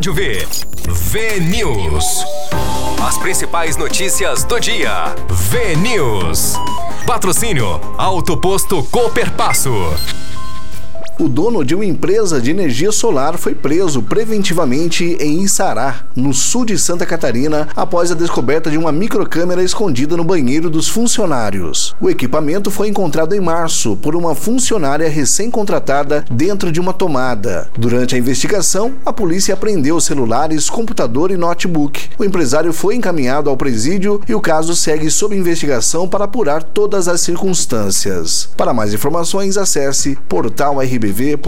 Rádio V. V-News. As principais notícias do dia. V-News. Patrocínio Auto Posto Cooperpasso. O dono de uma empresa de energia solar foi preso preventivamente em Içará, no sul de Santa Catarina, após a descoberta de uma microcâmera escondida no banheiro dos funcionários. O equipamento foi encontrado em março por uma funcionária recém-contratada dentro de uma tomada. Durante a investigação, a polícia apreendeu celulares, computador e notebook. O empresário foi encaminhado ao presídio e o caso segue sob investigação para apurar todas as circunstâncias. Para mais informações, acesse portal.rbv.com.br.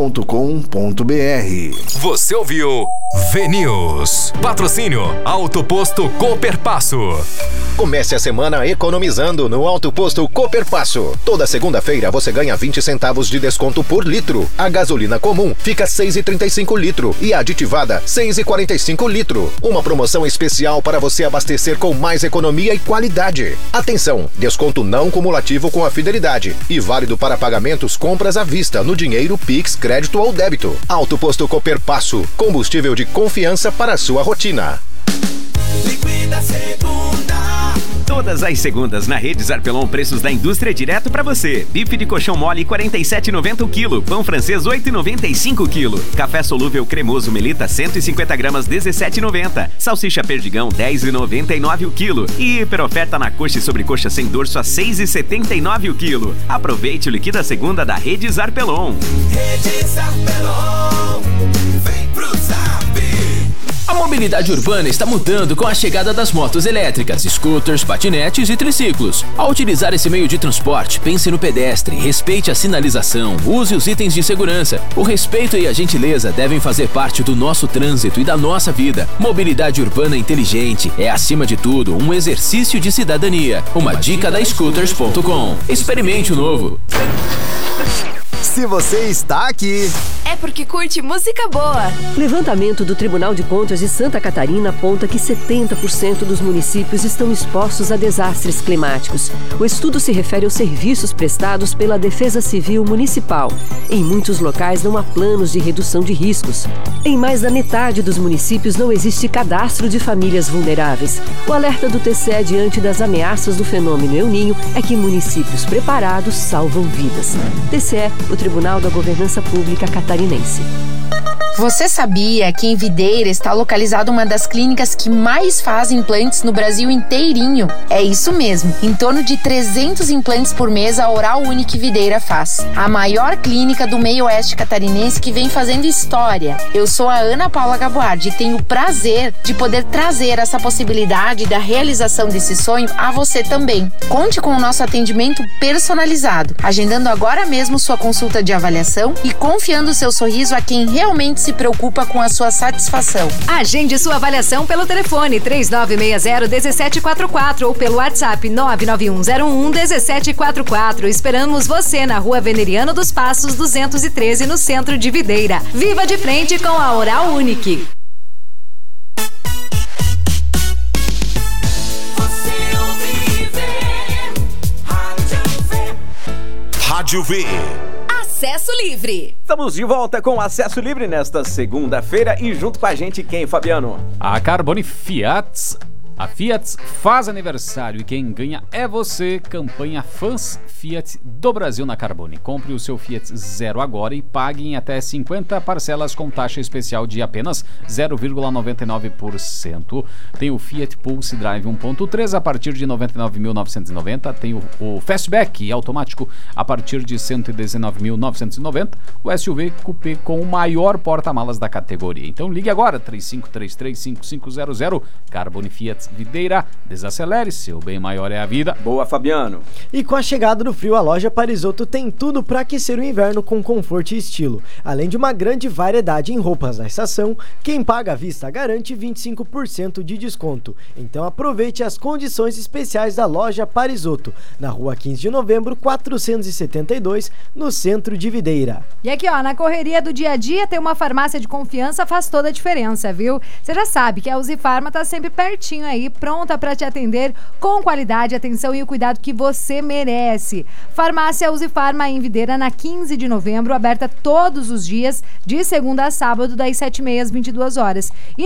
Você ouviu V-News. Patrocínio Auto Posto Cooperpasso. Comece a semana economizando no Auto Posto Cooperpasso. Toda segunda-feira você ganha 20 centavos de desconto por litro. A gasolina comum fica 6,35 litro e a aditivada 6,45 litro. Uma promoção especial para você abastecer com mais economia e qualidade. Atenção, desconto não cumulativo com a fidelidade e válido para pagamentos compras à vista no dinheiro, Pix, crédito ou débito. Auto Posto Cooperpasso, combustível de confiança para a sua rotina. Liquida Segunda. Todas as segundas na Rede Zarpelon, preços da indústria direto pra você. Bife de colchão mole 47,90 o quilo. Pão francês 8,95 o quilo. Café solúvel cremoso Melita 150 gramas 17,90. Salsicha perdigão 10,99 o quilo. E hiper oferta na coxa e sobrecoxa sem dorso a 6,79 o quilo. Aproveite o Liquida Segunda da Rede Zarpelon. Rede Zarpelon, vem pro Zap. A mobilidade urbana está mudando com a chegada das motos elétricas, scooters, patinetes e triciclos. Ao utilizar esse meio de transporte, pense no pedestre, respeite a sinalização, use os itens de segurança. O respeito e a gentileza devem fazer parte do nosso trânsito e da nossa vida. Mobilidade urbana inteligente é, acima de tudo, um exercício de cidadania. Uma dica da Scooters.com. Experimente o novo. Se você está aqui, é porque curte música boa. Levantamento do Tribunal de Contas de Santa Catarina aponta que 70% dos municípios estão expostos a desastres climáticos. O estudo se refere aos serviços prestados pela Defesa Civil Municipal. Em muitos locais não há planos de redução de riscos. Em mais da metade dos municípios não existe cadastro de famílias vulneráveis. O alerta do TCE diante das ameaças do fenômeno El Niño é que municípios preparados salvam vidas. TCE, o Tribunal da Governança Pública Catarinense. Você sabia que em Videira está localizada uma das clínicas que mais faz implantes no Brasil inteirinho? É isso mesmo, em torno de 300 implantes por mês a Oral Unique Videira faz. A maior clínica do meio oeste catarinense que vem fazendo história. Eu sou a Ana Paula Gaboardi e tenho o prazer de poder trazer essa possibilidade da realização desse sonho a você também. Conte com o nosso atendimento personalizado, agendando agora mesmo sua consulta de avaliação e confiando seu sorriso a quem realmente se preocupa com a sua satisfação. Agende sua avaliação pelo telefone 3960-1744 ou pelo WhatsApp 99101-1744. Esperamos você na Rua Veneriano dos Passos 213, no centro de Videira. Viva de frente com a Oral Unique. Rádio V. Acesso Livre. Estamos de volta com Acesso Livre nesta segunda-feira e junto com a gente quem, Fabiano? A Carbone Fiat. A Fiat faz aniversário e quem ganha é você. Campanha Fãs Fiat do Brasil na Carbone. Compre o seu Fiat Zero agora e pague em até 50 parcelas com taxa especial de apenas 0,99%. Tem o Fiat Pulse Drive 1.3 a partir de 99.990. Tem o Fastback automático a partir de 119.990. O SUV Coupé com o maior porta-malas da categoria. Então ligue agora, 35335500. Carbone Fiat Videira, desacelere, seu bem maior é a vida. Boa, Fabiano. E com a chegada do frio, a loja Parisotto tem tudo para aquecer o inverno com conforto e estilo. Além de uma grande variedade em roupas na estação, quem paga à vista garante 25% de desconto. Então aproveite as condições especiais da loja Parisotto, na rua 15 de novembro, 472, no centro de Videira. E aqui, ó, na correria do dia a dia, ter uma farmácia de confiança faz toda a diferença, viu? Você já sabe que a Uzifarma tá sempre pertinho aí, pronta para te atender com qualidade, atenção e o cuidado que você merece. Farmácia Uzifarma em Videira, na 15 de novembro, aberta todos os dias, de segunda a sábado, das 7h30 às 22h.